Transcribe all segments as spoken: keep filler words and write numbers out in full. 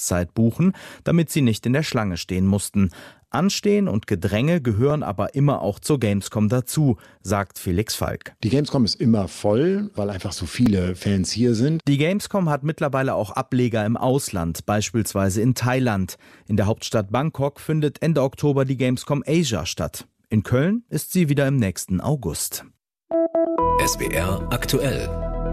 Vorweihnachtszeit buchen, damit sie nicht in der Schlange stehen mussten. Anstehen und Gedränge gehören aber immer auch zur Gamescom dazu, sagt Felix Falk. Die Gamescom ist immer voll, weil einfach so viele Fans hier sind. Die Gamescom hat mittlerweile auch Ableger im Ausland, beispielsweise in Thailand. In der Hauptstadt Bangkok findet Ende Oktober die Gamescom Asia statt. In Köln ist sie wieder im nächsten August. S W R aktuell.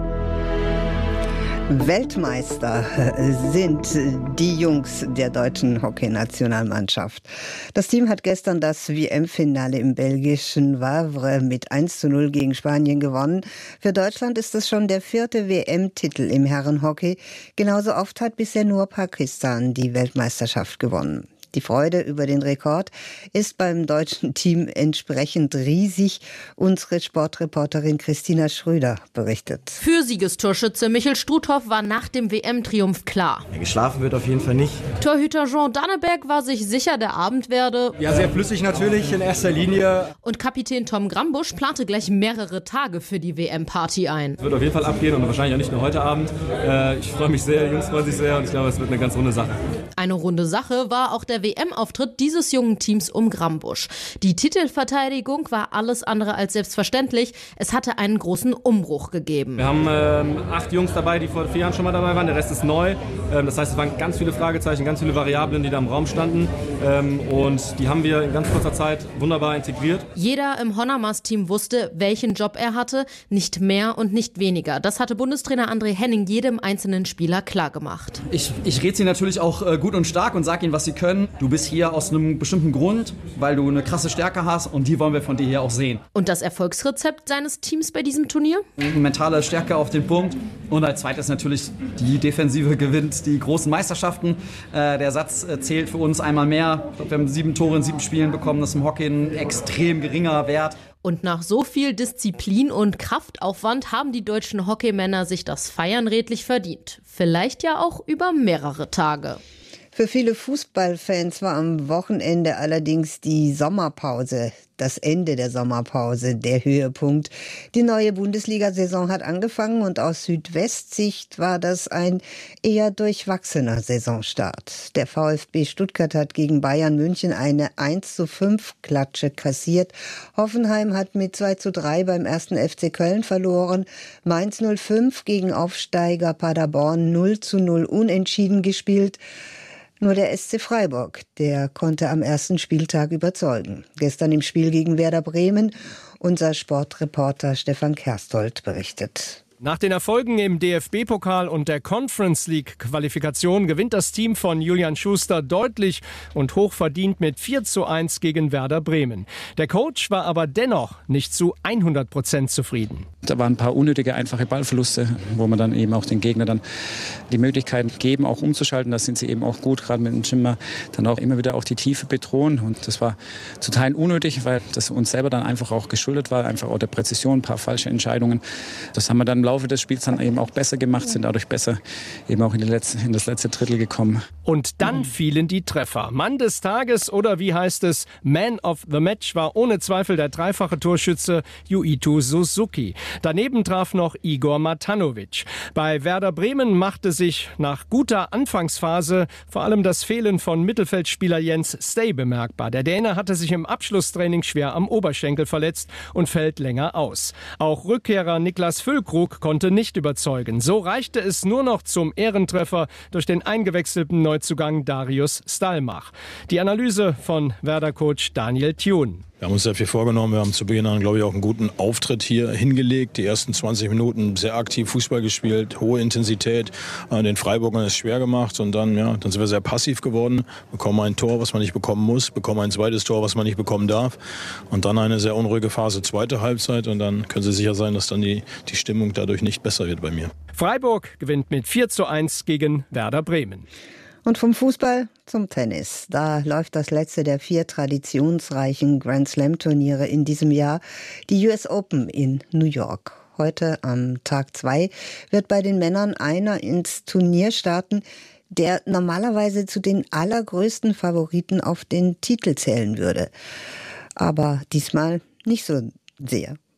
Weltmeister sind die Jungs der deutschen Hockeynationalmannschaft. Das Team hat gestern das W M-Finale im belgischen Wavre mit eins zu null gegen Spanien gewonnen. Für Deutschland ist es schon der vierte W M-Titel im Herrenhockey. Genauso oft hat bisher nur Pakistan die Weltmeisterschaft gewonnen. Die Freude über den Rekord ist beim deutschen Team entsprechend riesig. Unsere Sportreporterin Christina Schröder berichtet. Für Siegestorschütze Michel Struthoff war nach dem W M-Triumph klar. Ja, geschlafen wird auf jeden Fall nicht. Torhüter Jean Danneberg war sich sicher, der Abend werde... Ja, sehr flüssig natürlich in erster Linie. Und Kapitän Tom Grambusch plante gleich mehrere Tage für die W M-Party ein. Es wird auf jeden Fall abgehen und wahrscheinlich auch nicht nur heute Abend. Äh, ich freue mich sehr, die Jungs freuen sich sehr und ich glaube, es wird eine ganz runde Sache. Eine runde Sache war auch der W M-Auftritt dieses jungen Teams um Grambusch. Die Titelverteidigung war alles andere als selbstverständlich. Es hatte einen großen Umbruch gegeben. Wir haben ähm, acht Jungs dabei, die vor vier Jahren schon mal dabei waren. Der Rest ist neu. Ähm, das heißt, es waren ganz viele Fragezeichen, ganz viele Variablen, die da im Raum standen. Ähm, und die haben wir in ganz kurzer Zeit wunderbar integriert. Jeder im Honnermas-Team wusste, welchen Job er hatte. Nicht mehr und nicht weniger. Das hatte Bundestrainer André Henning jedem einzelnen Spieler klargemacht. Ich, ich rede sie natürlich auch äh, gut und stark und sage ihnen, was sie können. Du bist hier aus einem bestimmten Grund, weil du eine krasse Stärke hast und die wollen wir von dir hier auch sehen. Und das Erfolgsrezept seines Teams bei diesem Turnier? Mentale Stärke auf den Punkt und als zweites natürlich die Defensive gewinnt die großen Meisterschaften. Äh, der Satz äh, zählt für uns einmal mehr. Ich glaub, wir haben sieben Tore in sieben Spielen bekommen, das ist im Hockey ein extrem geringer Wert. Und nach so viel Disziplin und Kraftaufwand haben die deutschen Hockeymänner sich das Feiern redlich verdient. Vielleicht ja auch über mehrere Tage. Für viele Fußballfans war am Wochenende allerdings die Sommerpause, das Ende der Sommerpause, der Höhepunkt. Die neue Bundesliga-Saison hat angefangen und aus Südwestsicht war das ein eher durchwachsener Saisonstart. Der VfB Stuttgart hat gegen Bayern München eine eins zu fünf Klatsche kassiert. Hoffenheim hat mit zwei zu drei beim ersten F C Köln verloren. Mainz null fünf gegen Aufsteiger Paderborn null zu null unentschieden gespielt. Nur der S C Freiburg, der konnte am ersten Spieltag überzeugen. Gestern im Spiel gegen Werder Bremen, unser Sportreporter Stefan Kerstold berichtet. Nach den Erfolgen im D F B-Pokal und der Conference League-Qualifikation gewinnt das Team von Julian Schuster deutlich und hochverdient mit vier zu eins gegen Werder Bremen. Der Coach war aber dennoch nicht zu hundert Prozent zufrieden. Da waren ein paar unnötige, einfache Ballverluste, wo man dann eben auch den Gegner dann die Möglichkeit geben, auch umzuschalten. Da sind sie eben auch gut, gerade mit dem Schimmer, dann auch immer wieder auch die Tiefe bedrohen. Und das war zu Teilen unnötig, weil das uns selber dann einfach auch geschuldet war, einfach auch der Präzision, ein paar falsche Entscheidungen. Das haben wir dann im Laufe des Spiels dann eben auch besser gemacht, sind dadurch besser eben auch in, die letzte, in das letzte Drittel gekommen. Und dann fielen die Treffer. Mann des Tages oder wie heißt es, Man of the Match war ohne Zweifel der dreifache Torschütze Yuito Suzuki. Daneben traf noch Igor Matanovic. Bei Werder Bremen machte sich nach guter Anfangsphase vor allem das Fehlen von Mittelfeldspieler Jens Stay bemerkbar. Der Däne hatte sich im Abschlusstraining schwer am Oberschenkel verletzt und fällt länger aus. Auch Rückkehrer Niklas Füllkrug konnte nicht überzeugen. So reichte es nur noch zum Ehrentreffer durch den eingewechselten Neuzugang Darius Stalmach. Die Analyse von Werder-Coach Daniel Thune. Wir haben uns sehr viel vorgenommen. Wir haben zu Beginn an, glaube ich, auch einen guten Auftritt hier hingelegt. Die ersten zwanzig Minuten sehr aktiv Fußball gespielt, hohe Intensität. Den Freiburgern ist schwer gemacht und dann, ja, dann sind wir sehr passiv geworden. Bekommen ein Tor, was man nicht bekommen muss, bekommen ein zweites Tor, was man nicht bekommen darf. Und dann eine sehr unruhige Phase, zweite Halbzeit. Und dann können Sie sicher sein, dass dann die, die Stimmung dadurch nicht besser wird bei mir. Freiburg gewinnt mit vier zu eins gegen Werder Bremen. Und vom Fußball zum Tennis. Da läuft das letzte der vier traditionsreichen Grand-Slam-Turniere in diesem Jahr, die U S Open in New York. Heute am Tag zwei wird bei den Männern einer ins Turnier starten, der normalerweise zu den allergrößten Favoriten auf den Titel zählen würde. Aber diesmal nicht so sehr.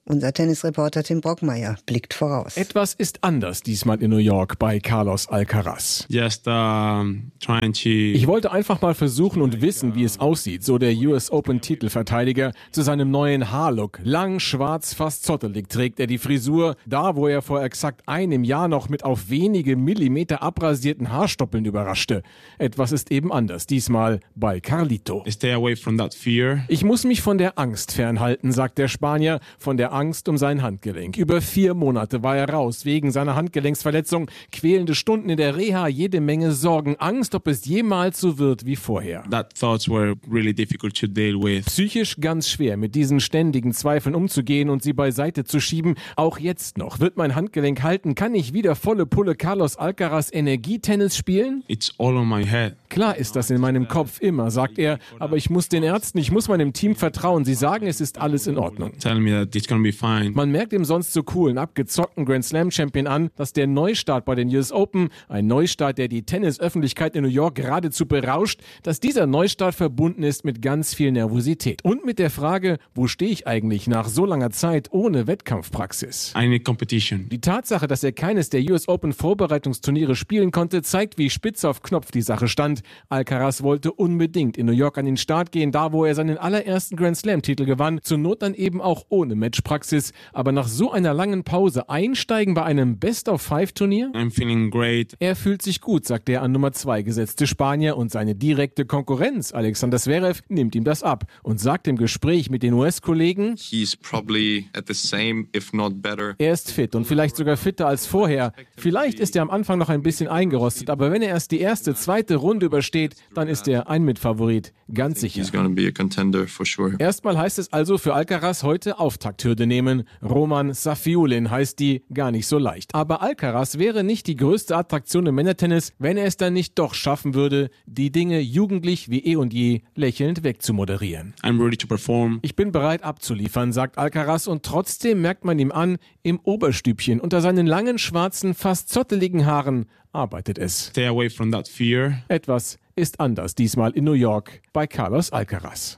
Unser Tennisreporter Tim Brockmeier blickt voraus. Etwas ist anders diesmal in New York bei Carlos Alcaraz. Just, uh, trying to ich wollte einfach mal versuchen und wissen, wie es aussieht, so der U S Open-Titelverteidiger zu seinem neuen Haarlook. Lang, schwarz, fast zottelig trägt er die Frisur, da wo er vor exakt einem Jahr noch mit auf wenige Millimeter abrasierten Haarstoppeln überraschte. Etwas ist eben anders, diesmal bei Carlito. Stay away from that fear. Ich muss mich von der Angst fernhalten, sagt der Spanier, von der Angst um sein Handgelenk. Über vier Monate war er raus, wegen seiner Handgelenksverletzung. Quälende Stunden in der Reha, jede Menge Sorgen, Angst, ob es jemals so wird wie vorher. That thoughts were really difficult to deal with. Psychisch ganz schwer, mit diesen ständigen Zweifeln umzugehen und sie beiseite zu schieben. Auch jetzt noch. Wird mein Handgelenk halten? Kann ich wieder volle Pulle Carlos Alcaraz Energietennis spielen? It's all on my head. Klar ist das in meinem Kopf immer, sagt er, aber ich muss den Ärzten, ich muss meinem Team vertrauen. Sie sagen, es ist alles in Ordnung. Tell me that it's gonna be fine. Man merkt dem sonst so coolen, abgezockten Grand Slam Champion an, dass der Neustart bei den U S Open, ein Neustart, der die Tennisöffentlichkeit in New York geradezu berauscht, dass dieser Neustart verbunden ist mit ganz viel Nervosität. Und mit der Frage, wo stehe ich eigentlich nach so langer Zeit ohne Wettkampfpraxis? I need competition. Die Tatsache, dass er keines der U S Open Vorbereitungsturniere spielen konnte, zeigt, wie spitz auf Knopf die Sache stand. Alcaraz wollte unbedingt in New York an den Start gehen, da wo er seinen allerersten Grand Slam Titel gewann, zur Not dann eben auch ohne Matchpraxis. Aber nach so einer langen Pause einsteigen bei einem Best-of-Five-Turnier? I'm feeling great. Er fühlt sich gut, sagt der an Nummer zwei gesetzte Spanier, und seine direkte Konkurrenz, Alexander Zverev, nimmt ihm das ab und sagt im Gespräch mit den U S-Kollegen, He's probably at the same, if not better. Er ist fit und vielleicht sogar fitter als vorher. Vielleicht ist er am Anfang noch ein bisschen eingerostet, aber wenn er erst die erste, zweite Runde übersteht, dann ist er ein Mitfavorit, ganz sicher. He's gonna be a contender for sure. Erstmal heißt es also für Alcaraz heute Auftakthürde nehmen. Roman Safiulin heißt die, gar nicht so leicht. Aber Alcaraz wäre nicht die größte Attraktion im Männertennis, wenn er es dann nicht doch schaffen würde, die Dinge jugendlich wie eh und je lächelnd wegzumoderieren. I'm ready to perform. Ich bin bereit abzuliefern, sagt Alcaraz, und trotzdem merkt man ihm an, im Oberstübchen unter seinen langen, schwarzen, fast zotteligen Haaren arbeitet es. Stay away from that fear. Etwas ist anders diesmal in New York bei Carlos Alcaraz.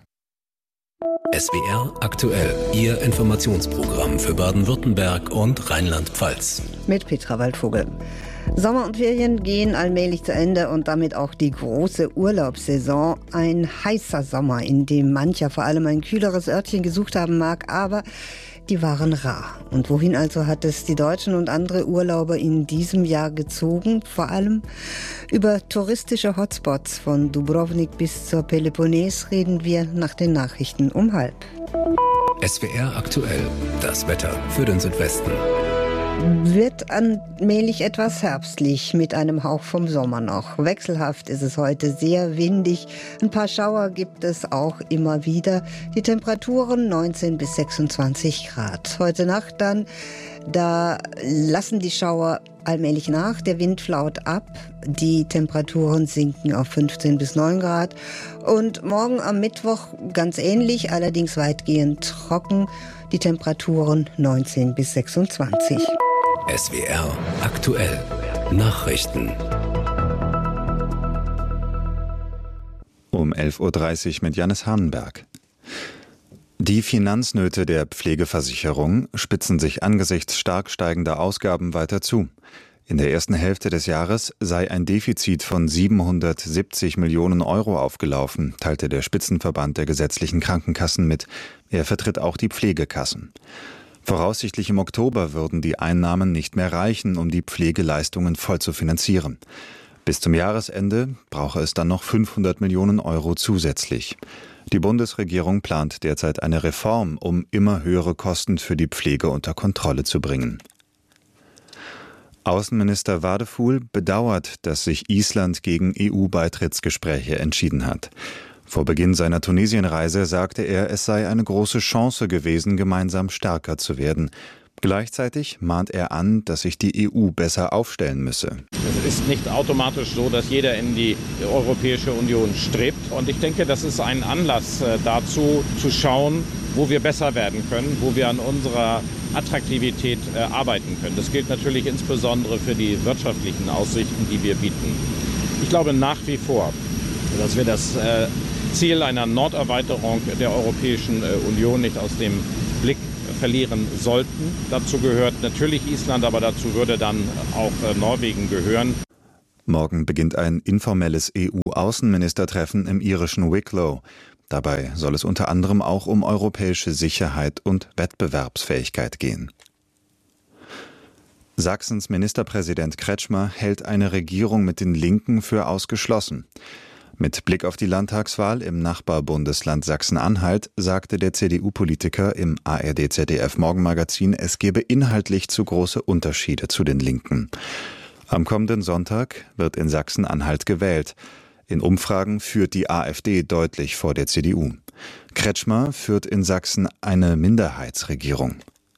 S W R aktuell, Ihr Informationsprogramm für Baden-Württemberg und Rheinland-Pfalz. Mit Petra Waldvogel. Sommer und Ferien gehen allmählich zu Ende und damit auch die große Urlaubssaison. Ein heißer Sommer, in dem mancher vor allem ein kühleres Örtchen gesucht haben mag, aber die waren rar. Und wohin also hat es die Deutschen und andere Urlauber in diesem Jahr gezogen? Vor allem über touristische Hotspots von Dubrovnik bis zur Peloponnes reden wir nach den Nachrichten um halb. S W R aktuell, das Wetter für den Südwesten. Wird allmählich etwas herbstlich mit einem Hauch vom Sommer noch. Wechselhaft ist es heute, sehr windig. Ein paar Schauer gibt es auch immer wieder. Die Temperaturen neunzehn bis sechsundzwanzig Grad. Heute Nacht dann, da lassen die Schauer allmählich nach. Der Wind flaut ab. Die Temperaturen sinken auf fünfzehn bis neun Grad. Und morgen am Mittwoch ganz ähnlich, allerdings weitgehend trocken. Die Temperaturen neunzehn bis sechsundzwanzig. S W R aktuell. Nachrichten. Um elf Uhr dreißig mit Jannis Hahnenberg. Die Finanznöte der Pflegeversicherung spitzen sich angesichts stark steigender Ausgaben weiter zu. In der ersten Hälfte des Jahres sei ein Defizit von siebenhundertsiebzig Millionen Euro aufgelaufen, teilte der Spitzenverband der gesetzlichen Krankenkassen mit. Er vertritt auch die Pflegekassen. Voraussichtlich im Oktober würden die Einnahmen nicht mehr reichen, um die Pflegeleistungen voll zu finanzieren. Bis zum Jahresende brauche es dann noch fünfhundert Millionen Euro zusätzlich. Die Bundesregierung plant derzeit eine Reform, um immer höhere Kosten für die Pflege unter Kontrolle zu bringen. Außenminister Wadefuhl bedauert, dass sich Island gegen E U-Beitrittsgespräche entschieden hat. Vor Beginn seiner Tunesienreise sagte er, es sei eine große Chance gewesen, gemeinsam stärker zu werden. Gleichzeitig mahnt er an, dass sich die E U besser aufstellen müsse. Es ist nicht automatisch so, dass jeder in die Europäische Union strebt. Und ich denke, das ist ein Anlass dazu, zu schauen, wo wir besser werden können, wo wir an unserer Attraktivität arbeiten können. Das gilt natürlich insbesondere für die wirtschaftlichen Aussichten, die wir bieten. Ich glaube nach wie vor, dass wir das Ziel einer Norderweiterung der Europäischen Union nicht aus dem Blick verlieren sollten. Dazu gehört natürlich Island, aber dazu würde dann auch Norwegen gehören. Morgen beginnt ein informelles E U-Außenministertreffen im irischen Wicklow. Dabei soll es unter anderem auch um europäische Sicherheit und Wettbewerbsfähigkeit gehen. Sachsens Ministerpräsident Kretschmer hält eine Regierung mit den Linken für ausgeschlossen. Mit Blick auf die Landtagswahl im Nachbarbundesland Sachsen-Anhalt sagte der C D U-Politiker im A R D-Z D F-Morgenmagazin, es gebe inhaltlich zu große Unterschiede zu den Linken. Am kommenden Sonntag wird in Sachsen-Anhalt gewählt. In Umfragen führt die AfD deutlich vor der C D U. Kretschmer führt in Sachsen eine Minderheitsregierung.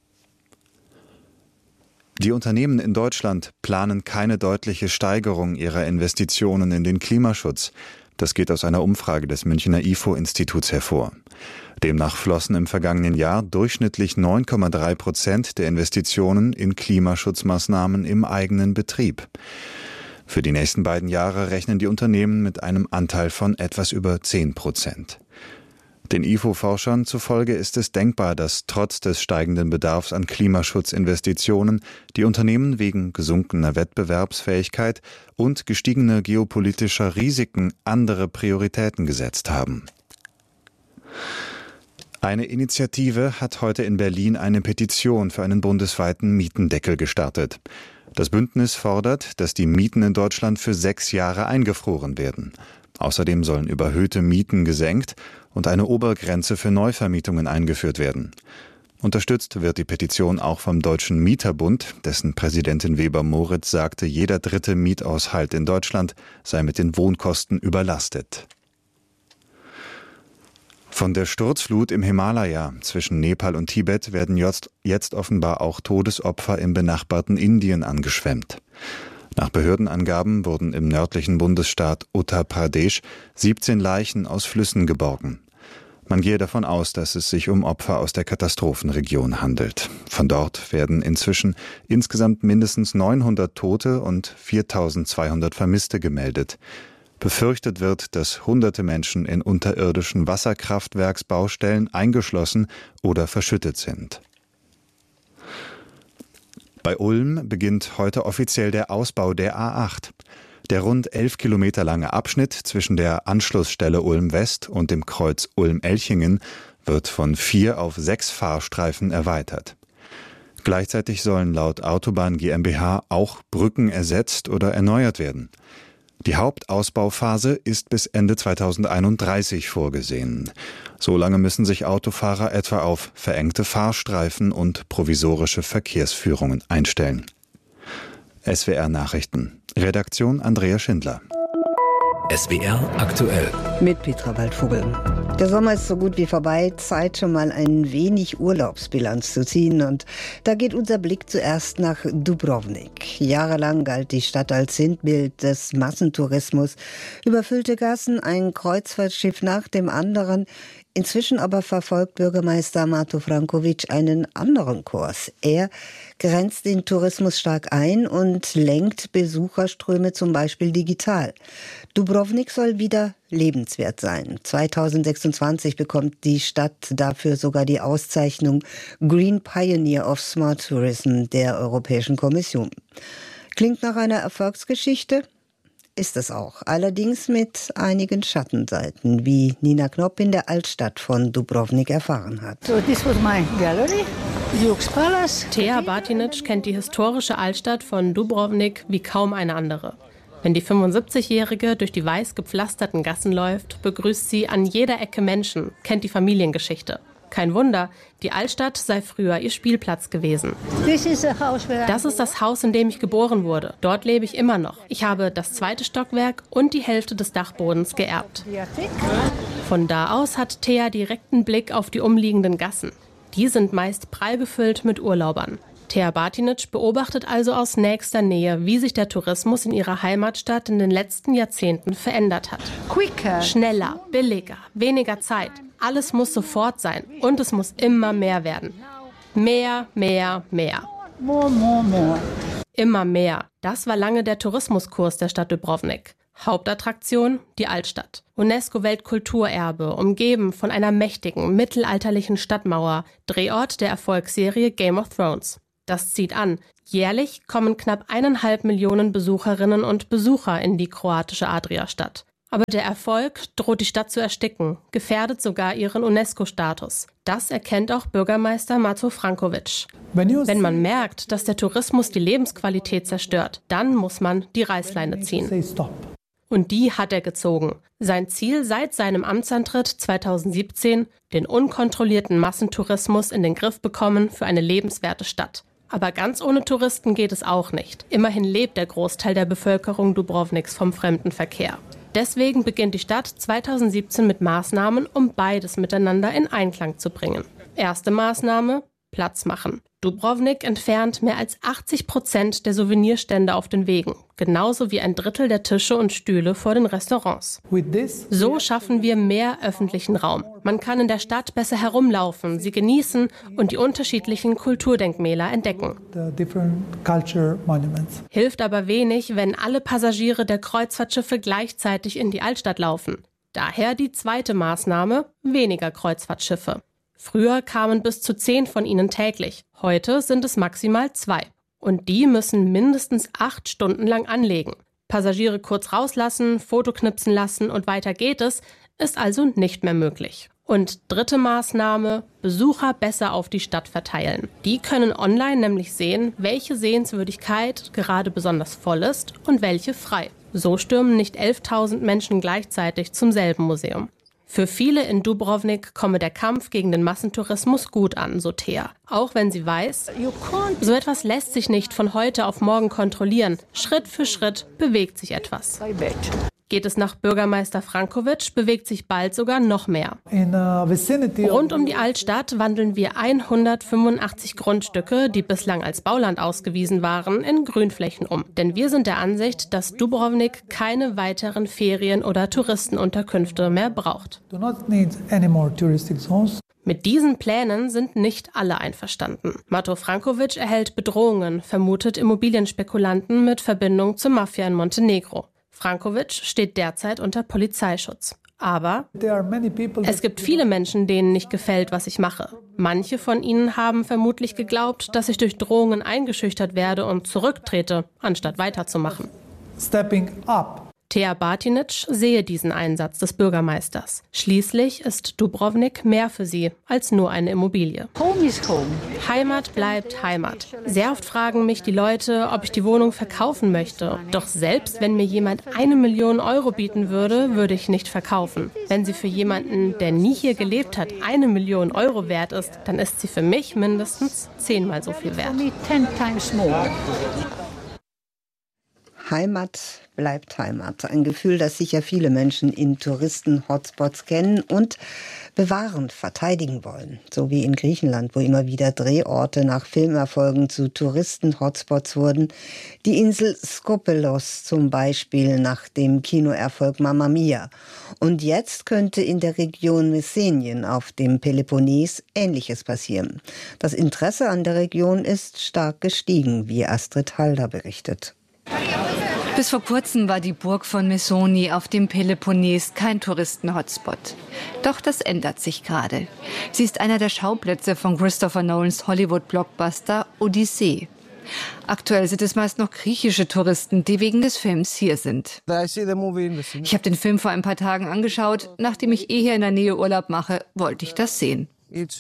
Die Unternehmen in Deutschland planen keine deutliche Steigerung ihrer Investitionen in den Klimaschutz. Das geht aus einer Umfrage des Münchner I F O-Instituts hervor. Demnach flossen im vergangenen Jahr durchschnittlich neun Komma drei Prozent der Investitionen in Klimaschutzmaßnahmen im eigenen Betrieb. Für die nächsten beiden Jahre rechnen die Unternehmen mit einem Anteil von etwas über zehn Prozent. Den I F O-Forschern zufolge ist es denkbar, dass trotz des steigenden Bedarfs an Klimaschutzinvestitionen die Unternehmen wegen gesunkener Wettbewerbsfähigkeit und gestiegener geopolitischer Risiken andere Prioritäten gesetzt haben. Eine Initiative hat heute in Berlin eine Petition für einen bundesweiten Mietendeckel gestartet. Das Bündnis fordert, dass die Mieten in Deutschland für sechs Jahre eingefroren werden. Außerdem sollen überhöhte Mieten gesenkt und eine Obergrenze für Neuvermietungen eingeführt werden. Unterstützt wird die Petition auch vom Deutschen Mieterbund, dessen Präsidentin Weber-Moritz sagte, jeder dritte Miethaushalt in Deutschland sei mit den Wohnkosten überlastet. Von der Sturzflut im Himalaya zwischen Nepal und Tibet werden jetzt, jetzt offenbar auch Todesopfer im benachbarten Indien angeschwemmt. Nach Behördenangaben wurden im nördlichen Bundesstaat Uttar Pradesh siebzehn Leichen aus Flüssen geborgen. Man gehe davon aus, dass es sich um Opfer aus der Katastrophenregion handelt. Von dort werden inzwischen insgesamt mindestens neunhundert Tote und viertausendzweihundert Vermisste gemeldet. Befürchtet wird, dass hunderte Menschen in unterirdischen Wasserkraftwerksbaustellen eingeschlossen oder verschüttet sind. Bei Ulm beginnt heute offiziell der Ausbau der A acht. Der rund elf Kilometer lange Abschnitt zwischen der Anschlussstelle Ulm West und dem Kreuz Ulm-Elchingen wird von vier auf sechs Fahrstreifen erweitert. Gleichzeitig sollen laut Autobahn GmbH auch Brücken ersetzt oder erneuert werden. Die Hauptausbauphase ist bis Ende zweitausendeinunddreißig vorgesehen. So lange müssen sich Autofahrer etwa auf verengte Fahrstreifen und provisorische Verkehrsführungen einstellen. S W R Nachrichten. Redaktion Andrea Schindler. S W R aktuell. Mit Petra Waldvogel. Der Sommer ist so gut wie vorbei. Zeit, schon mal ein wenig Urlaubsbilanz zu ziehen. Und da geht unser Blick zuerst nach Dubrovnik. Jahrelang galt die Stadt als Sinnbild des Massentourismus. Überfüllte Gassen, ein Kreuzfahrtschiff nach dem anderen. Inzwischen aber verfolgt Bürgermeister Mato Frankovic einen anderen Kurs. Er grenzt den Tourismus stark ein und lenkt Besucherströme zum Beispiel digital. Dubrovnik soll wieder lebenswert sein. zweitausendsechsundzwanzig bekommt die Stadt dafür sogar die Auszeichnung Green Pioneer of Smart Tourism der Europäischen Kommission. Klingt nach einer Erfolgsgeschichte? Ist es auch. Allerdings mit einigen Schattenseiten, wie Nina Knopp in der Altstadt von Dubrovnik erfahren hat. So this was my gallery, Duke's Palace. Thea Batinic kennt die historische Altstadt von Dubrovnik wie kaum eine andere. Wenn die fünfundsiebzigjährige durch die weiß gepflasterten Gassen läuft, begrüßt sie an jeder Ecke Menschen, kennt die Familiengeschichte. Kein Wunder, die Altstadt sei früher ihr Spielplatz gewesen. Das ist das Haus, in dem ich geboren wurde. Dort lebe ich immer noch. Ich habe das zweite Stockwerk und die Hälfte des Dachbodens geerbt. Von da aus hat Thea direkten Blick auf die umliegenden Gassen. Die sind meist prall gefüllt mit Urlaubern. Thea Batinic beobachtet also aus nächster Nähe, wie sich der Tourismus in ihrer Heimatstadt in den letzten Jahrzehnten verändert hat. Schneller, billiger, weniger Zeit. Alles muss sofort sein und es muss immer mehr werden. Mehr, mehr, mehr. More, more, more. Immer mehr. Das war lange der Tourismuskurs der Stadt Dubrovnik. Hauptattraktion die Altstadt. UNESCO-Weltkulturerbe, umgeben von einer mächtigen, mittelalterlichen Stadtmauer, Drehort der Erfolgsserie Game of Thrones. Das zieht an. Jährlich kommen knapp eineinhalb Millionen Besucherinnen und Besucher in die kroatische Adriastadt. Aber der Erfolg droht die Stadt zu ersticken, gefährdet sogar ihren UNESCO-Status. Das erkennt auch Bürgermeister Mato Frankovic. Wenn man merkt, dass der Tourismus die Lebensqualität zerstört, dann muss man die Reißleine ziehen. Und die hat er gezogen. Sein Ziel seit seinem Amtsantritt zweitausendsiebzehn, den unkontrollierten Massentourismus in den Griff bekommen für eine lebenswerte Stadt. Aber ganz ohne Touristen geht es auch nicht. Immerhin lebt der Großteil der Bevölkerung Dubrovniks vom Fremdenverkehr. Deswegen beginnt die Stadt zweitausendsiebzehn mit Maßnahmen, um beides miteinander in Einklang zu bringen. Erste Maßnahme: Platz machen. Dubrovnik entfernt mehr als achtzig Prozent der Souvenirstände auf den Wegen, genauso wie ein Drittel der Tische und Stühle vor den Restaurants. So schaffen wir mehr öffentlichen Raum. Man kann in der Stadt besser herumlaufen, sie genießen und die unterschiedlichen Kulturdenkmäler entdecken. Hilft aber wenig, wenn alle Passagiere der Kreuzfahrtschiffe gleichzeitig in die Altstadt laufen. Daher die zweite Maßnahme: weniger Kreuzfahrtschiffe. Früher kamen bis zu zehn von ihnen täglich. Heute sind es maximal zwei. Und die müssen mindestens acht Stunden lang anlegen. Passagiere kurz rauslassen, Foto knipsen lassen und weiter geht es, ist also nicht mehr möglich. Und dritte Maßnahme: Besucher besser auf die Stadt verteilen. Die können online nämlich sehen, welche Sehenswürdigkeit gerade besonders voll ist und welche frei. So stürmen nicht elftausend Menschen gleichzeitig zum selben Museum. Für viele in Dubrovnik komme der Kampf gegen den Massentourismus gut an, so Thea. Auch wenn sie weiß, so etwas lässt sich nicht von heute auf morgen kontrollieren. Schritt für Schritt bewegt sich etwas. Geht es nach Bürgermeister Frankovic, bewegt sich bald sogar noch mehr. Rund um die Altstadt wandeln wir hundertfünfundachtzig Grundstücke, die bislang als Bauland ausgewiesen waren, in Grünflächen um. Denn wir sind der Ansicht, dass Dubrovnik keine weiteren Ferien- oder Touristenunterkünfte mehr braucht. Mit diesen Plänen sind nicht alle einverstanden. Mato Frankovic erhält Bedrohungen, vermutet Immobilienspekulanten mit Verbindung zur Mafia in Montenegro. Frankovic steht derzeit unter Polizeischutz. Aber es gibt viele Menschen, denen nicht gefällt, was ich mache. Manche von ihnen haben vermutlich geglaubt, dass ich durch Drohungen eingeschüchtert werde und zurücktrete, anstatt weiterzumachen. Stepping up. Thea Batinic sehe diesen Einsatz des Bürgermeisters. Schließlich ist Dubrovnik mehr für sie als nur eine Immobilie. Home is home. Heimat bleibt Heimat. Sehr oft fragen mich die Leute, ob ich die Wohnung verkaufen möchte. Doch selbst wenn mir jemand eine Million Euro bieten würde, würde ich nicht verkaufen. Wenn sie für jemanden, der nie hier gelebt hat, eine Million Euro wert ist, dann ist sie für mich mindestens zehnmal so viel wert. Heimat bleibt Heimat. Ein Gefühl, das sicher viele Menschen in Touristen-Hotspots kennen und bewahren, verteidigen wollen. So wie in Griechenland, wo immer wieder Drehorte nach Filmerfolgen zu Touristen-Hotspots wurden. Die Insel Skopelos zum Beispiel nach dem Kinoerfolg Mamma Mia. Und jetzt könnte in der Region Messenien auf dem Peloponnes Ähnliches passieren. Das Interesse an der Region ist stark gestiegen, wie Astrid Halder berichtet. Bis vor kurzem war die Burg von Messoni auf dem Peloponnes kein Touristen-Hotspot. Doch das ändert sich gerade. Sie ist einer der Schauplätze von Christopher Nolans Hollywood-Blockbuster Odyssee. Aktuell sind es meist noch griechische Touristen, die wegen des Films hier sind. Ich habe den Film vor ein paar Tagen angeschaut. Nachdem ich eh hier in der Nähe Urlaub mache, wollte ich das sehen. Ich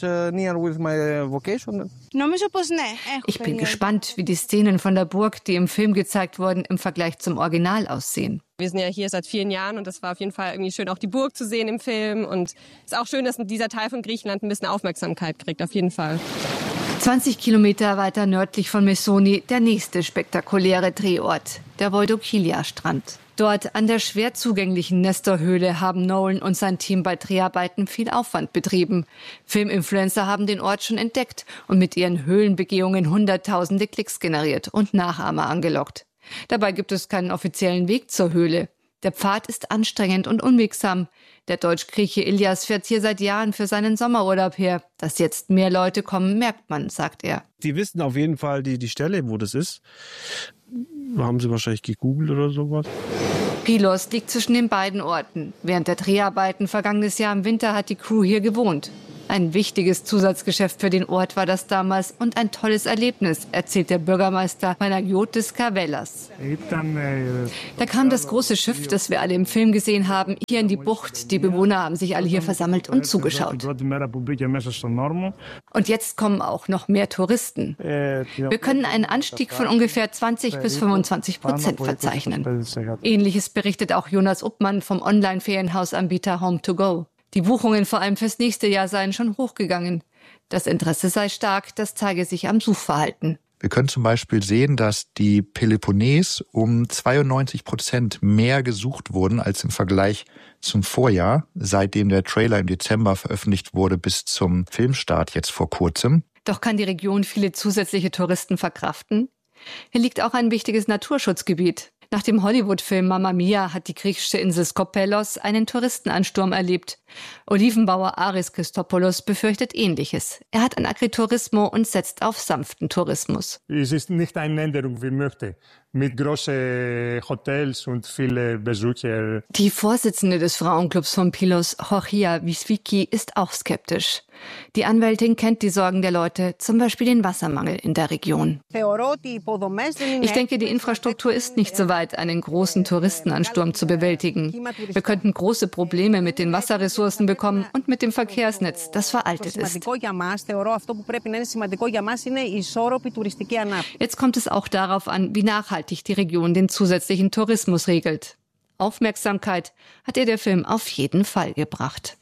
bin gespannt, wie die Szenen von der Burg, die im Film gezeigt wurden, im Vergleich zum Original aussehen. Wir sind ja hier seit vielen Jahren und das war auf jeden Fall irgendwie schön, auch die Burg zu sehen im Film. Und es ist auch schön, dass dieser Teil von Griechenland ein bisschen Aufmerksamkeit kriegt, auf jeden Fall. zwanzig Kilometer weiter nördlich von Messoni der nächste spektakuläre Drehort, der Voidokilia-Strand. Dort an der schwer zugänglichen Nestor-Höhle haben Nolan und sein Team bei Dreharbeiten viel Aufwand betrieben. Filminfluencer haben den Ort schon entdeckt und mit ihren Höhlenbegehungen hunderttausende Klicks generiert und Nachahmer angelockt. Dabei gibt es keinen offiziellen Weg zur Höhle. Der Pfad ist anstrengend und unwegsam. Der Deutsch-Grieche Ilias fährt hier seit Jahren für seinen Sommerurlaub her. Dass jetzt mehr Leute kommen, merkt man, sagt er. Die wissen auf jeden Fall die, die Stelle, wo das ist. Haben sie wahrscheinlich gegoogelt oder sowas. Pylos liegt zwischen den beiden Orten. Während der Dreharbeiten vergangenes Jahr im Winter hat die Crew hier gewohnt. Ein wichtiges Zusatzgeschäft für den Ort war das damals und ein tolles Erlebnis, erzählt der Bürgermeister Panagiotis Karvelas. Da kam das große Schiff, das wir alle im Film gesehen haben, hier in die Bucht. Die Bewohner haben sich alle hier versammelt und zugeschaut. Und jetzt kommen auch noch mehr Touristen. Wir können einen Anstieg von ungefähr zwanzig bis fünfundzwanzig Prozent verzeichnen. Ähnliches berichtet auch Jonas Uppmann vom Online-Ferienhausanbieter Home to Go. Die Buchungen vor allem fürs nächste Jahr seien schon hochgegangen. Das Interesse sei stark, das zeige sich am Suchverhalten. Wir können zum Beispiel sehen, dass die Peloponnes um zweiundneunzig Prozent mehr gesucht wurden als im Vergleich zum Vorjahr, seitdem der Trailer im Dezember veröffentlicht wurde bis zum Filmstart jetzt vor kurzem. Doch kann die Region viele zusätzliche Touristen verkraften? Hier liegt auch ein wichtiges Naturschutzgebiet. Nach dem Hollywood-Film Mamma Mia hat die griechische Insel Skopelos einen Touristenansturm erlebt. Olivenbauer Aris Christopoulos befürchtet Ähnliches. Er hat ein Agriturismo und setzt auf sanften Tourismus. Es ist nicht eine Änderung, wie möchte, mit großen Hotels und vielen Besuchern. Die Vorsitzende des Frauenclubs von Pylos, Georgia Wiswiki, ist auch skeptisch. Die Anwältin kennt die Sorgen der Leute, zum Beispiel den Wassermangel in der Region. Ich denke, die Infrastruktur ist nicht so weit, einen großen Touristenansturm zu bewältigen. Wir könnten große Probleme mit den Wasserressourcen bekommen und mit dem Verkehrsnetz, das veraltet ist. Jetzt kommt es auch darauf an, wie nachhaltig die Region den zusätzlichen Tourismus regelt. Aufmerksamkeit hat ihr der Film auf jeden Fall gebracht.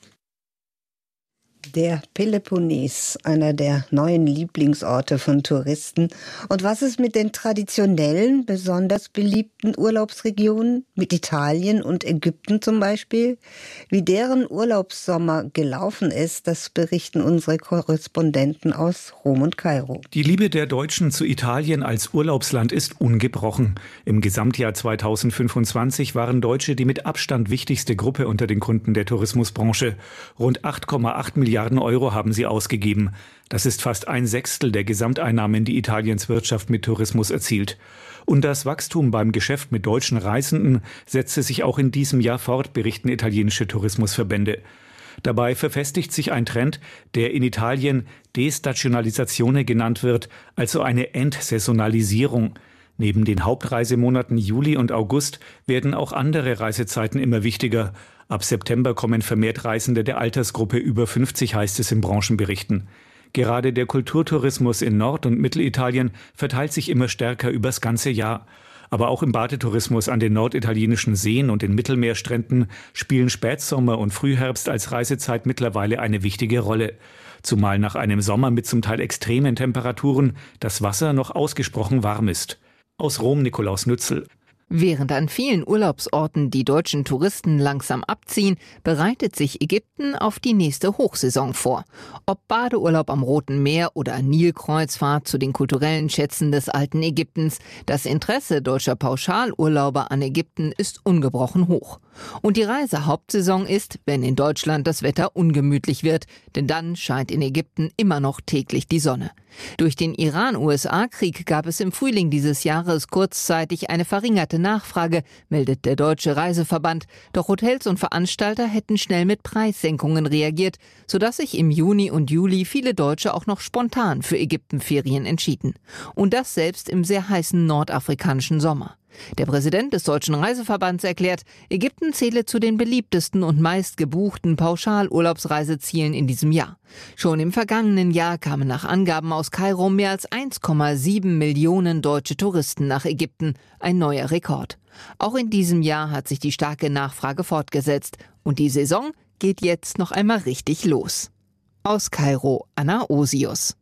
Der Peloponnes, einer der neuen Lieblingsorte von Touristen. Und was ist mit den traditionellen, besonders beliebten Urlaubsregionen, mit Italien und Ägypten zum Beispiel? Wie deren Urlaubssommer gelaufen ist, das berichten unsere Korrespondenten aus Rom und Kairo. Die Liebe der Deutschen zu Italien als Urlaubsland ist ungebrochen. Im Gesamtjahr zweitausendfünfundzwanzig waren Deutsche die mit Abstand wichtigste Gruppe unter den Kunden der Tourismusbranche. Rund acht Komma acht Milliarden Euro haben sie ausgegeben. Das ist fast ein Sechstel der Gesamteinnahmen, die Italiens Wirtschaft mit Tourismus erzielt. Und das Wachstum beim Geschäft mit deutschen Reisenden setzte sich auch in diesem Jahr fort, berichten italienische Tourismusverbände. Dabei verfestigt sich ein Trend, der in Italien Destagionalizzazione genannt wird, also eine Entsaisonalisierung. Neben den Hauptreisemonaten Juli und August werden auch andere Reisezeiten immer wichtiger. Ab September kommen vermehrt Reisende der Altersgruppe über fünfzig, heißt es in Branchenberichten. Gerade der Kulturtourismus in Nord- und Mittelitalien verteilt sich immer stärker übers ganze Jahr. Aber auch im Badetourismus an den norditalienischen Seen und den Mittelmeerstränden spielen Spätsommer und Frühherbst als Reisezeit mittlerweile eine wichtige Rolle. Zumal nach einem Sommer mit zum Teil extremen Temperaturen das Wasser noch ausgesprochen warm ist. Aus Rom Nikolaus Nützel. Während an vielen Urlaubsorten die deutschen Touristen langsam abziehen, bereitet sich Ägypten auf die nächste Hochsaison vor. Ob Badeurlaub am Roten Meer oder Nilkreuzfahrt zu den kulturellen Schätzen des alten Ägyptens, das Interesse deutscher Pauschalurlauber an Ägypten ist ungebrochen hoch. Und die Reisehauptsaison ist, wenn in Deutschland das Wetter ungemütlich wird, denn dann scheint in Ägypten immer noch täglich die Sonne. Durch den Iran-U S A-Krieg gab es im Frühling dieses Jahres kurzzeitig eine verringerte Nachfrage, meldet der Deutsche Reiseverband. Doch Hotels und Veranstalter hätten schnell mit Preissenkungen reagiert, sodass sich im Juni und Juli viele Deutsche auch noch spontan für Ägyptenferien entschieden. Und das selbst im sehr heißen nordafrikanischen Sommer. Der Präsident des Deutschen Reiseverbands erklärt, Ägypten zähle zu den beliebtesten und meistgebuchten Pauschalurlaubsreisezielen in diesem Jahr. Schon im vergangenen Jahr kamen nach Angaben aus Kairo mehr als eins Komma sieben Millionen deutsche Touristen nach Ägypten, ein neuer Rekord. Auch in diesem Jahr hat sich die starke Nachfrage fortgesetzt und die Saison geht jetzt noch einmal richtig los. Aus Kairo, Anna Osius.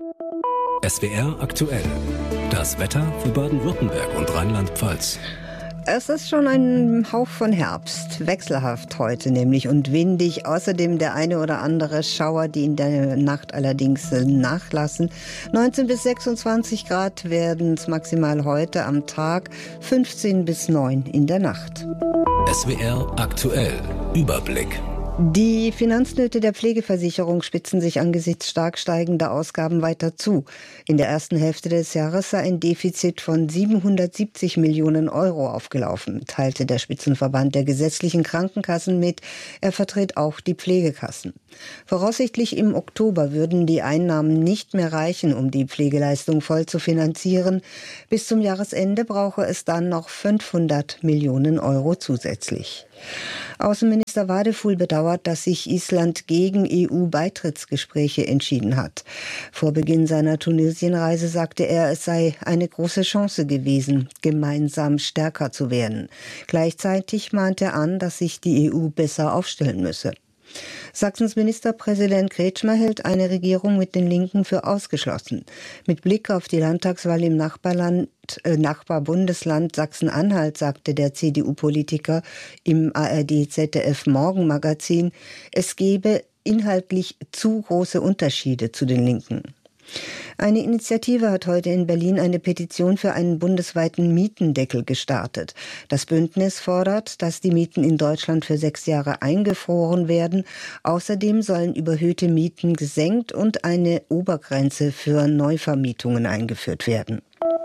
S W R aktuell. Das Wetter für Baden-Württemberg und Rheinland-Pfalz. Es ist schon ein Hauch von Herbst, wechselhaft heute nämlich und windig. Außerdem der eine oder andere Schauer, die in der Nacht allerdings nachlassen. neunzehn bis sechsundzwanzig Grad werden es maximal heute am Tag, fünfzehn bis neun in der Nacht. S W R aktuell. Überblick. Die Finanznöte der Pflegeversicherung spitzen sich angesichts stark steigender Ausgaben weiter zu. In der ersten Hälfte des Jahres sei ein Defizit von siebenhundertsiebzig Millionen Euro aufgelaufen, teilte der Spitzenverband der gesetzlichen Krankenkassen mit. Er vertritt auch die Pflegekassen. Voraussichtlich im Oktober würden die Einnahmen nicht mehr reichen, um die Pflegeleistung voll zu finanzieren. Bis zum Jahresende brauche es dann noch fünfhundert Millionen Euro zusätzlich. Außenminister Wadefuhl bedauert, dass sich Island gegen E U-Beitrittsgespräche entschieden hat. Vor Beginn seiner Tunesienreise sagte er, es sei eine große Chance gewesen, gemeinsam stärker zu werden. Gleichzeitig mahnte er an, dass sich die E U besser aufstellen müsse. Sachsens Ministerpräsident Kretschmer hält eine Regierung mit den Linken für ausgeschlossen. Mit Blick auf die Landtagswahl im Nachbarland, äh, Nachbarbundesland Sachsen-Anhalt sagte der C D U-Politiker im A R D-Z D F-Morgenmagazin, es gebe inhaltlich zu große Unterschiede zu den Linken. Eine Initiative hat heute in Berlin eine Petition für einen bundesweiten Mietendeckel gestartet. Das Bündnis fordert, dass die Mieten in Deutschland für sechs Jahre eingefroren werden. Außerdem sollen überhöhte Mieten gesenkt und eine Obergrenze für Neuvermietungen eingeführt werden.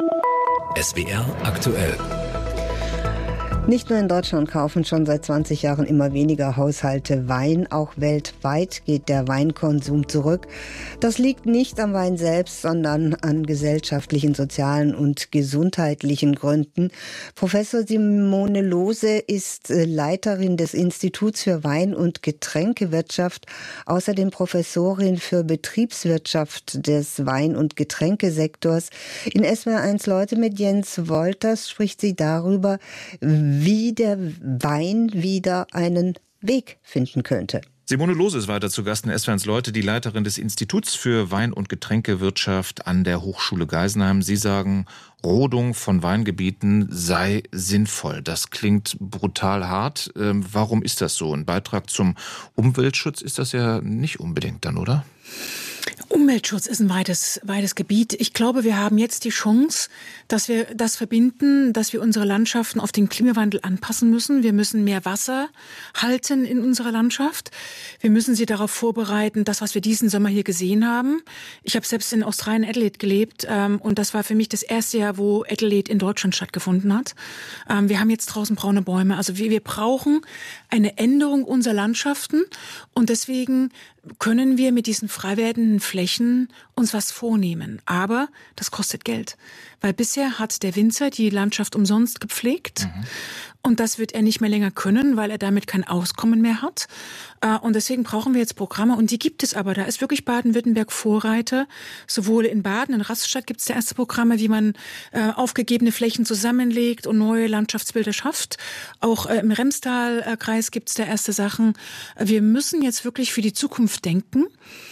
S W R aktuell. Nicht nur in Deutschland kaufen schon seit zwanzig Jahren immer weniger Haushalte Wein. Auch weltweit geht der Weinkonsum zurück. Das liegt nicht am Wein selbst, sondern an gesellschaftlichen, sozialen und gesundheitlichen Gründen. Professor Simone Lohse ist Leiterin des Instituts für Wein- und Getränkewirtschaft, außerdem Professorin für Betriebswirtschaft des Wein- und Getränkesektors. In S W R eins Leute mit Jens Wolters spricht sie darüber, wie der Wein wieder einen Weg finden könnte. Simone Lohse ist weiter zu Gast in S W R eins Leute, die Leiterin des Instituts für Wein- und Getränkewirtschaft an der Hochschule Geisenheim. Sie sagen, Rodung von Weingebieten sei sinnvoll. Das klingt brutal hart. Ähm, warum ist das so? Ein Beitrag zum Umweltschutz ist das ja nicht unbedingt dann, oder? Umweltschutz ist ein weites, weites Gebiet. Ich glaube, wir haben jetzt die Chance, dass wir das verbinden, dass wir unsere Landschaften auf den Klimawandel anpassen müssen. Wir müssen mehr Wasser halten in unserer Landschaft. Wir müssen sie darauf vorbereiten, das, was wir diesen Sommer hier gesehen haben. Ich habe selbst in Australien, Adelaide, gelebt ähm, und das war für mich das erste Jahr, wo Adelaide in Deutschland stattgefunden hat. Ähm, wir haben jetzt draußen braune Bäume. Also wir, wir brauchen eine Änderung unserer Landschaften und deswegen können wir mit diesen frei werdenden Flächen uns was vornehmen. Aber das kostet Geld. Weil bisher hat der Winzer die Landschaft umsonst gepflegt. Mhm. Und das wird er nicht mehr länger können, weil er damit kein Auskommen mehr hat. Und deswegen brauchen wir jetzt Programme. Und die gibt es aber. Da ist wirklich Baden-Württemberg Vorreiter. Sowohl in Baden, in Rastatt gibt es da erste Programme, wie man aufgegebene Flächen zusammenlegt und neue Landschaftsbilder schafft. Auch im Remstal-Kreis gibt es da erste Sachen. Wir müssen jetzt wirklich für die Zukunft denken.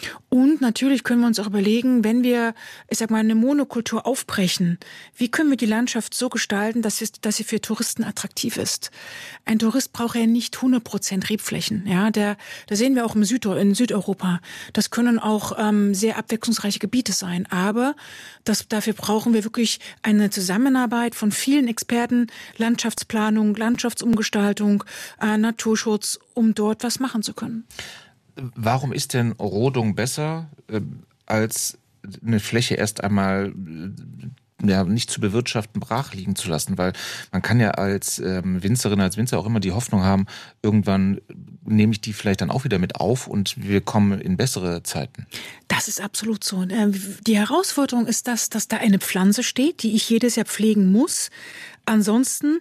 Und natürlich können wir uns auch überlegen, wenn wir, ich sag mal, eine Monokultur aufbrechen, wie können wir die Landschaft so gestalten, dass, wir, dass sie für Touristen attraktiv ist. Ein Tourist braucht ja nicht hundert Prozent Rebflächen. Ja, der, da sehen wir auch im Süd, in Südeuropa. Das können auch ähm, sehr abwechslungsreiche Gebiete sein. Aber das, dafür brauchen wir wirklich eine Zusammenarbeit von vielen Experten, Landschaftsplanung, Landschaftsumgestaltung, äh, Naturschutz, um dort was machen zu können. Warum ist denn Rodung besser, äh, als eine Fläche erst einmal äh, ja, nicht zu bewirtschaften, brach liegen zu lassen? Weil man kann ja als ähm, Winzerin, als Winzer auch immer die Hoffnung haben, irgendwann nehme ich die vielleicht dann auch wieder mit auf und wir kommen in bessere Zeiten. Das ist absolut so. Die Herausforderung ist das, dass da eine Pflanze steht, die ich jedes Jahr pflegen muss. Ansonsten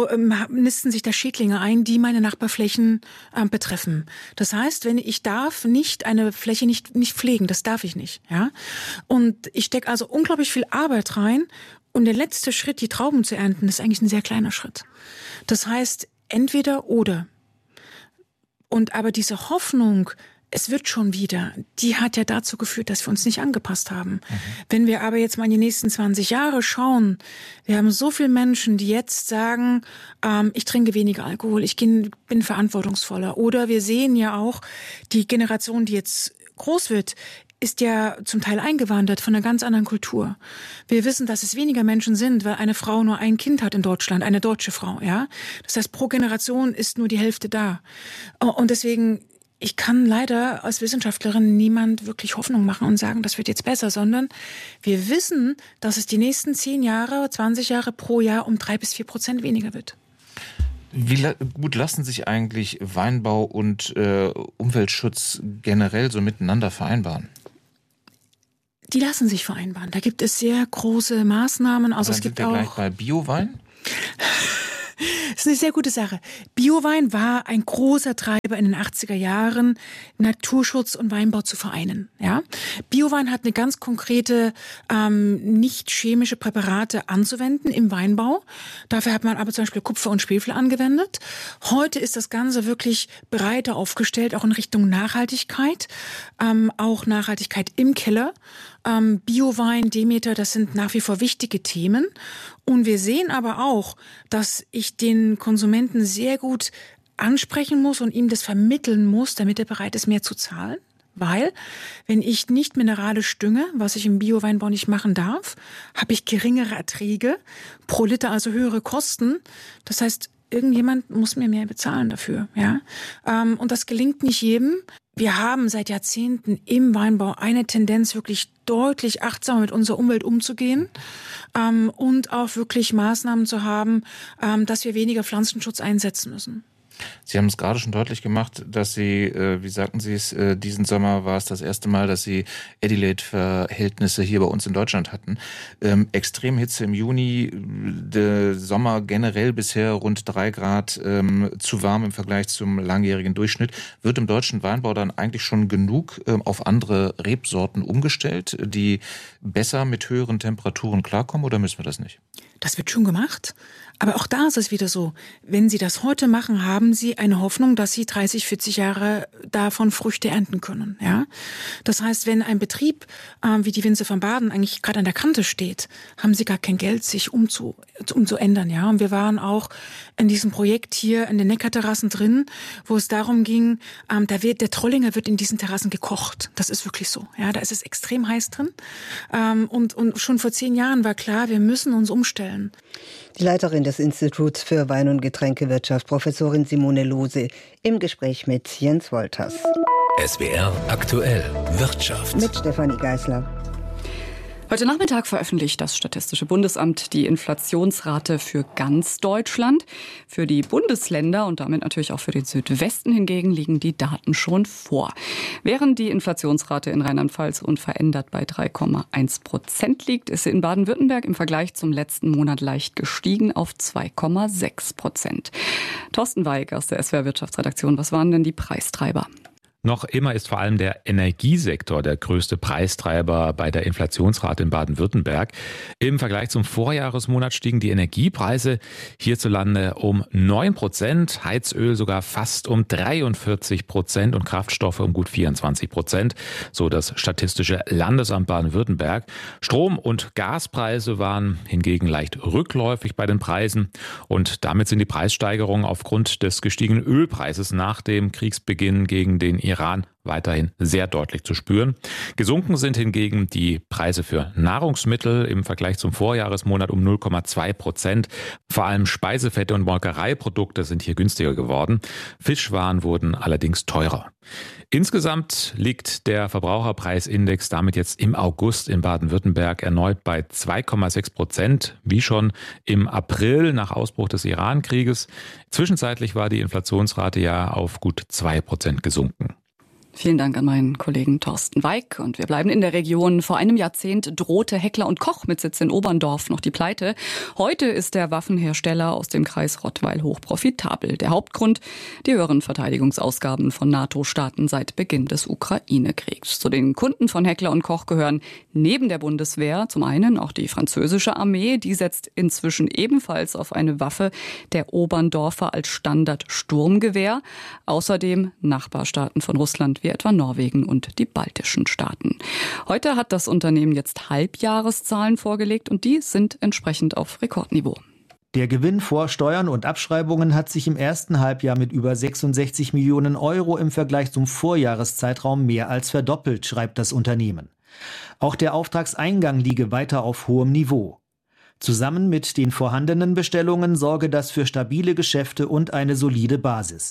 nisten sich da Schädlinge ein, die meine Nachbarflächen äh, betreffen. Das heißt, wenn ich darf nicht eine Fläche nicht nicht pflegen, das darf ich nicht, ja. Und ich stecke also unglaublich viel Arbeit rein. Und der letzte Schritt, die Trauben zu ernten, ist eigentlich ein sehr kleiner Schritt. Das heißt, entweder oder. Und aber diese Hoffnung, es wird schon wieder, die hat ja dazu geführt, dass wir uns nicht angepasst haben. Mhm. Wenn wir aber jetzt mal in die nächsten zwanzig Jahre schauen, wir haben so viele Menschen, die jetzt sagen, ähm, ich trinke weniger Alkohol, ich bin verantwortungsvoller. Oder wir sehen ja auch, die Generation, die jetzt groß wird, ist ja zum Teil eingewandert von einer ganz anderen Kultur. Wir wissen, dass es weniger Menschen sind, weil eine Frau nur ein Kind hat in Deutschland, eine deutsche Frau, ja. Das heißt, pro Generation ist nur die Hälfte da. Und deswegen ich kann leider als Wissenschaftlerin niemand wirklich Hoffnung machen und sagen, das wird jetzt besser, sondern wir wissen, dass es die nächsten zehn Jahre, zwanzig Jahre pro Jahr um drei bis vier Prozent weniger wird. Wie la- gut lassen sich eigentlich Weinbau und äh, Umweltschutz generell so miteinander vereinbaren? Die lassen sich vereinbaren. Da gibt es sehr große Maßnahmen. Also Dann es gibt sind wir auch gleich bei Biowein? Das ist eine sehr gute Sache. Biowein war ein großer Treiber in den achtziger Jahren, Naturschutz und Weinbau zu vereinen. Ja? Biowein hat eine ganz konkrete, ähm, nicht chemische Präparate anzuwenden im Weinbau. Dafür hat man aber zum Beispiel Kupfer und Schwefel angewendet. Heute ist das Ganze wirklich breiter aufgestellt, auch in Richtung Nachhaltigkeit, ähm, auch Nachhaltigkeit im Keller. Ähm, Biowein, Demeter, das sind nach wie vor wichtige Themen. Und wir sehen aber auch, dass ich den Konsumenten sehr gut ansprechen muss und ihm das vermitteln muss, damit er bereit ist, mehr zu zahlen. Weil, wenn ich nicht mineralisch dünge, was ich im Bioweinbau nicht machen darf, habe ich geringere Erträge pro Liter, also höhere Kosten. Das heißt, irgendjemand muss mir mehr bezahlen dafür. Ja? Ähm, und das gelingt nicht jedem. Wir haben seit Jahrzehnten im Weinbau eine Tendenz, wirklich deutlich achtsamer mit unserer Umwelt umzugehen ähm, und auch wirklich Maßnahmen zu haben, ähm, dass wir weniger Pflanzenschutz einsetzen müssen. Sie haben es gerade schon deutlich gemacht, dass Sie, äh, wie sagten Sie es, äh, diesen Sommer war es das erste Mal, dass Sie Adelaide-Verhältnisse hier bei uns in Deutschland hatten. Ähm, Extremhitze im Juni, der Sommer generell bisher rund drei Grad ähm, zu warm im Vergleich zum langjährigen Durchschnitt. Wird im deutschen Weinbau dann eigentlich schon genug ähm, auf andere Rebsorten umgestellt, die besser mit höheren Temperaturen klarkommen, oder müssen wir das nicht? Das wird schon gemacht. Aber auch da ist es wieder so, wenn Sie das heute machen, haben Sie eine Hoffnung, dass Sie dreißig, vierzig Jahre davon Früchte ernten können. Ja? Das heißt, wenn ein Betrieb äh, wie die Winzer von Baden eigentlich gerade an der Kante steht, haben Sie gar kein Geld, sich umzu, umzuändern. Ja? Und wir waren auch in diesem Projekt hier in den Neckarterrassen drin, wo es darum ging, ähm, da wird, der Trollinger wird in diesen Terrassen gekocht. Das ist wirklich so. Ja? Da ist es extrem heiß drin. Ähm, und, und schon vor zehn Jahren war klar, wir müssen uns umstellen. Die Leiterin des Instituts für Wein- und Getränkewirtschaft, Professorin Simone Lohse, im Gespräch mit Jens Wolters. S W R aktuell Wirtschaft. Mit Stefanie Geisler. Heute Nachmittag veröffentlicht das Statistische Bundesamt die Inflationsrate für ganz Deutschland. Für die Bundesländer und damit natürlich auch für den Südwesten hingegen liegen die Daten schon vor. Während die Inflationsrate in Rheinland-Pfalz unverändert bei drei Komma eins Prozent liegt, ist sie in Baden-Württemberg im Vergleich zum letzten Monat leicht gestiegen auf zwei Komma sechs Prozent. Thorsten Weig aus der S W R Wirtschaftsredaktion, was waren denn die Preistreiber? Noch immer ist vor allem der Energiesektor der größte Preistreiber bei der Inflationsrate in Baden-Württemberg. Im Vergleich zum Vorjahresmonat stiegen die Energiepreise hierzulande um neun Prozent, Heizöl sogar fast um dreiundvierzig Prozent und Kraftstoffe um gut vierundzwanzig Prozent, so das Statistische Landesamt Baden-Württemberg. Strom- und Gaspreise waren hingegen leicht rückläufig bei den Preisen und damit sind die Preissteigerungen aufgrund des gestiegenen Ölpreises nach dem Kriegsbeginn gegen den Iran weiterhin sehr deutlich zu spüren. Gesunken sind hingegen die Preise für Nahrungsmittel im Vergleich zum Vorjahresmonat um null Komma zwei Prozent. Vor allem Speisefette und Molkereiprodukte sind hier günstiger geworden. Fischwaren wurden allerdings teurer. Insgesamt liegt der Verbraucherpreisindex damit jetzt im August in Baden-Württemberg erneut bei zwei Komma sechs Prozent, wie schon im April nach Ausbruch des Iran-Krieges. Zwischenzeitlich war die Inflationsrate ja auf gut zwei Prozent gesunken. Vielen Dank an meinen Kollegen Thorsten Weig. Und wir bleiben in der Region. Vor einem Jahrzehnt drohte Heckler und Koch mit Sitz in Oberndorf noch die Pleite. Heute ist der Waffenhersteller aus dem Kreis Rottweil hochprofitabel. Der Hauptgrund: die höheren Verteidigungsausgaben von NATO-Staaten seit Beginn des Ukraine-Kriegs. Zu den Kunden von Heckler und Koch gehören neben der Bundeswehr zum einen auch die französische Armee. Die setzt inzwischen ebenfalls auf eine Waffe der Oberndorfer als Standard-Sturmgewehr. Außerdem Nachbarstaaten von Russland wie etwa Norwegen und die baltischen Staaten. Heute hat das Unternehmen jetzt Halbjahreszahlen vorgelegt und die sind entsprechend auf Rekordniveau. Der Gewinn vor Steuern und Abschreibungen hat sich im ersten Halbjahr mit über sechsundsechzig Millionen Euro im Vergleich zum Vorjahreszeitraum mehr als verdoppelt, schreibt das Unternehmen. Auch der Auftragseingang liege weiter auf hohem Niveau. Zusammen mit den vorhandenen Bestellungen sorge das für stabile Geschäfte und eine solide Basis.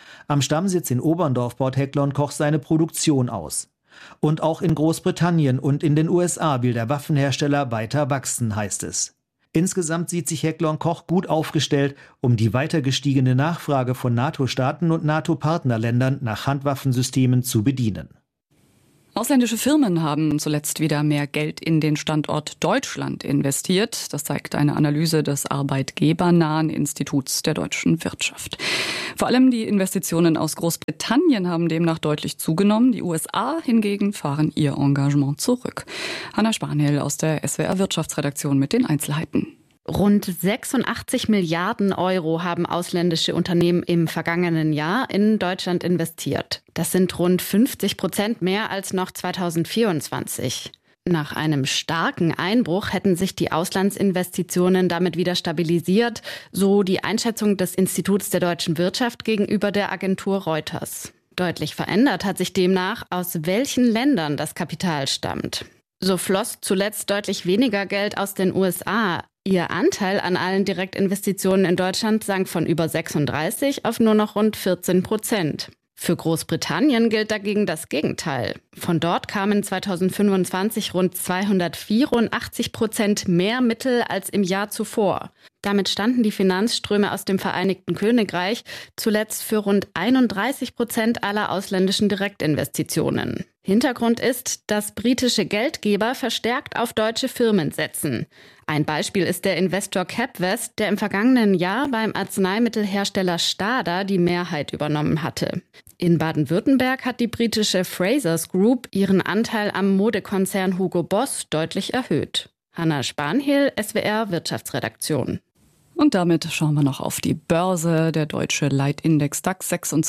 Am Stammsitz in Oberndorf baut Heckler und Koch seine Produktion aus. Und auch in Großbritannien und in den U S A will der Waffenhersteller weiter wachsen, heißt es. Insgesamt sieht sich Heckler und Koch gut aufgestellt, um die weiter gestiegene Nachfrage von NATO-Staaten und NATO-Partnerländern nach Handwaffensystemen zu bedienen. Ausländische Firmen haben zuletzt wieder mehr Geld in den Standort Deutschland investiert. Das zeigt eine Analyse des arbeitgebernahen Instituts der deutschen Wirtschaft. Vor allem die Investitionen aus Großbritannien haben demnach deutlich zugenommen. Die U S A hingegen fahren ihr Engagement zurück. Hanna Spanhiel aus der S W R Wirtschaftsredaktion mit den Einzelheiten. Rund sechsundachtzig Milliarden Euro haben ausländische Unternehmen im vergangenen Jahr in Deutschland investiert. Das sind rund fünfzig Prozent mehr als noch zweitausendvierundzwanzig. Nach einem starken Einbruch hätten sich die Auslandsinvestitionen damit wieder stabilisiert, so die Einschätzung des Instituts der deutschen Wirtschaft gegenüber der Agentur Reuters. Deutlich verändert hat sich demnach, aus welchen Ländern das Kapital stammt. So floss zuletzt deutlich weniger Geld aus den U S A. Ihr Anteil an allen Direktinvestitionen in Deutschland sank von über sechsunddreißig auf nur noch rund vierzehn Prozent. Für Großbritannien gilt dagegen das Gegenteil. Von dort kamen zweitausendfünfundzwanzig rund zweihundertvierundachtzig Prozent mehr Mittel als im Jahr zuvor. Damit standen die Finanzströme aus dem Vereinigten Königreich zuletzt für rund einunddreißig Prozent aller ausländischen Direktinvestitionen. Hintergrund ist, dass britische Geldgeber verstärkt auf deutsche Firmen setzen. Ein Beispiel ist der Investor Capvest, der im vergangenen Jahr beim Arzneimittelhersteller Stada die Mehrheit übernommen hatte. In Baden-Württemberg hat die britische Frasers Group ihren Anteil am Modekonzern Hugo Boss deutlich erhöht. Hanna Spanhiel, S W R Wirtschaftsredaktion. Und damit schauen wir noch auf die Börse. Der deutsche Leitindex DAX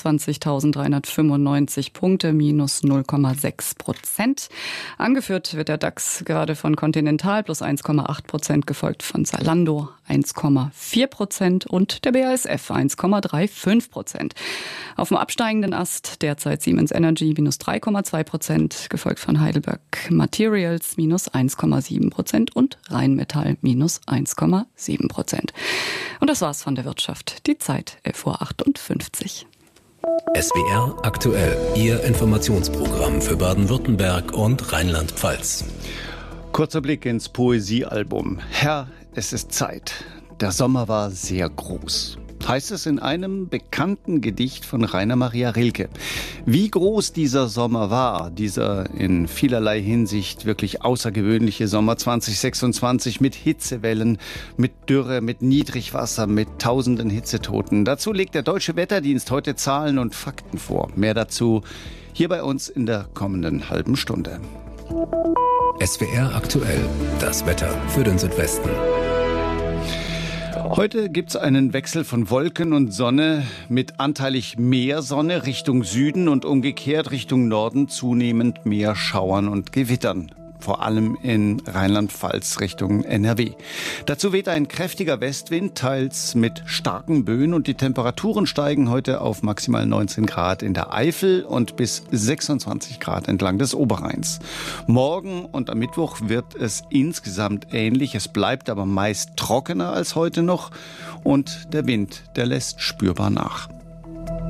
sechsundzwanzigtausenddreihundertfünfundneunzig Punkte, minus null Komma sechs Prozent. Angeführt wird der DAX gerade von Continental plus eins Komma acht Prozent, gefolgt von Zalando eins Komma vier Prozent und der B A S F eins Komma fünfunddreißig Prozent. Auf dem absteigenden Ast derzeit Siemens Energy minus drei Komma zwei Prozent, gefolgt von Heidelberg Materials minus eins Komma sieben Prozent und Rheinmetall minus eins Komma sieben Prozent. Und das war's von der Wirtschaft. Die Zeit elf Uhr achtundfünfzig. S W R aktuell, Ihr Informationsprogramm für Baden-Württemberg und Rheinland-Pfalz. Kurzer Blick ins Poesiealbum. Herr, es ist Zeit. Der Sommer war sehr groß. Heißt es in einem bekannten Gedicht von Rainer Maria Rilke. Wie groß dieser Sommer war, dieser in vielerlei Hinsicht wirklich außergewöhnliche Sommer zweitausendsechsundzwanzig mit Hitzewellen, mit Dürre, mit Niedrigwasser, mit tausenden Hitzetoten. Dazu legt der Deutsche Wetterdienst heute Zahlen und Fakten vor. Mehr dazu hier bei uns in der kommenden halben Stunde. S W R aktuell, das Wetter für den Südwesten. Heute gibt's einen Wechsel von Wolken und Sonne mit anteilig mehr Sonne Richtung Süden und umgekehrt Richtung Norden zunehmend mehr Schauern und Gewittern. Vor allem in Rheinland-Pfalz Richtung N R W. Dazu weht ein kräftiger Westwind, teils mit starken Böen, und die Temperaturen steigen heute auf maximal neunzehn Grad in der Eifel und bis sechsundzwanzig Grad entlang des Oberrheins. Morgen und am Mittwoch wird es insgesamt ähnlich. Es bleibt aber meist trockener als heute noch und der Wind, der lässt spürbar nach.